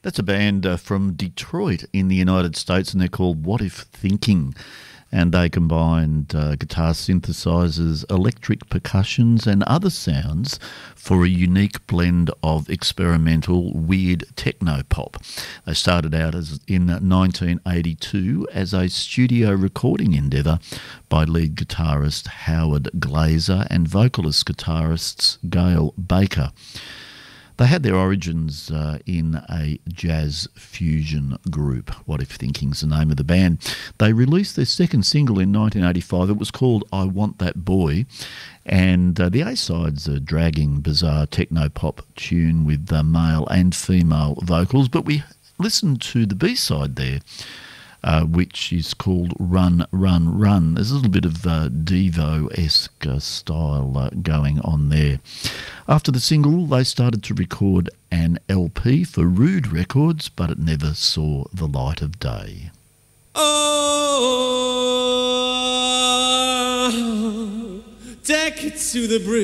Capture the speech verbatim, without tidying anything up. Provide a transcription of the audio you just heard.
That's a band uh, from Detroit in the United States, and they're called What If Thinking. And they combined uh, guitar synthesizers, electric percussions and other sounds for a unique blend of experimental, weird techno-pop. They started out as in nineteen eighty-two as a studio recording endeavour by lead guitarist Howard Glazer and vocalist guitarists Gail Baker. They had their origins uh, in a jazz fusion group. What If Thinking's the name of the band. They released their second single in nineteen eighty-five. It was called I Want That Boy. And uh, the A-side's a dragging, bizarre techno-pop tune with uh, male and female vocals. But we listened to the B-side there, Uh, which is called Run, Run, Run. There's a little bit of uh, Devo-esque uh, style uh, going on there. After the single, they started to record an L P for Rude Records, but it never saw the light of day. Oh, take it to the bridge.